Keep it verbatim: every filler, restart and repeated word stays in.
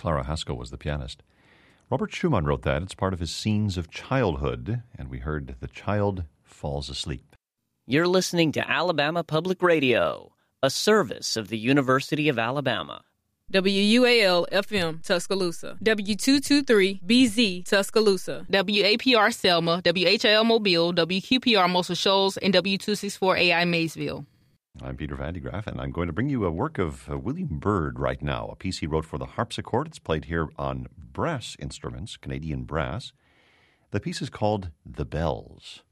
Clara Haskell was the pianist. Robert Schumann wrote that. It's part of his Scenes of Childhood, and we heard The Child Falls Asleep. You're listening to Alabama Public Radio, a service of the University of Alabama. W U A L F M Tuscaloosa, W two twenty-three B Z Tuscaloosa, W A P R Selma, W H L Mobile, W Q P R Muscle Shoals, and W two sixty-four A I Maysville. I'm Peter Van de Graaff, and I'm going to bring you a work of uh, William Byrd right now, a piece he wrote for the harpsichord. It's played here on brass instruments, Canadian brass. The piece is called The Bells.